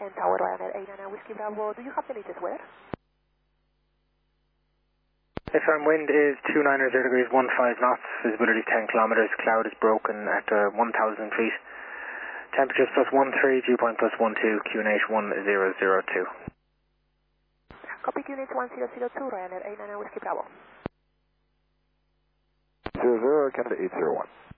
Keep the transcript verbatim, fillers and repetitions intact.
Ken Tower, Ryanair eight nine Whiskey Bravo. Do you have the latest weather? F M wind is two nine zero degrees, one five knots, visibility ten kilometers, cloud is broken at uh, one thousand feet. Temperatures plus one three, dew point plus one two, Q N H one zero zero two. Copy Q N H one zero zero two, Ryanair eight nine Whiskey Bravo. zero zero, Canada eight zero one.